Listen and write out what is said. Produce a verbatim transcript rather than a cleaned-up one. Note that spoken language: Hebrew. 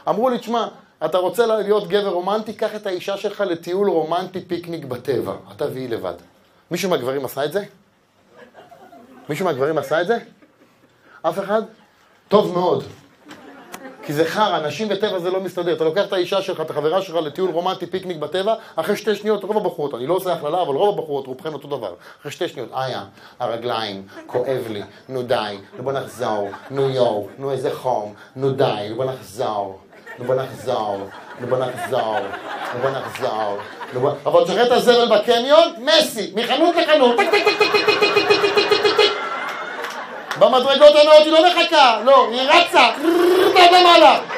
אמרו לי, תשמע, אתה רוצה להיות גבר רומנטי, קח את האישה שלך לטיול רומנטי פיקניק בטבע. אתה תביאי לבד. מישהו מהגברים עשה את זה? מישהו מהגברים עשה את זה? אף אחד? טוב מאוד. כי זה חר, אנשים בטבע זה לא מסתדר. אתה לוקח את האישה שלך, את החברה שלך לטיול רומנטי פיקניק בטבע, אחרי שתי שניות, רוב הבחורות, אני לא עושה הכללה, אבל רוב הבחורות, רובכן אותו דבר. אחרי שתי שניות, איה, הרגליים, כואב לי, נו די, נו בוא נחזור, נו יו, נו איזה חום, נו די, נו בוא נחזור, נו בוא נחזור, נו בוא נחזור, נו בוא נחזור, נו בוא... אבל תשחרר את הזבל בקניון, מסי, מחנות לחנות, טק טק טק טק טק טק טק טק טק טק טק במדרגות הנאות היא לא מחכה, לא, היא רצה, למעלה.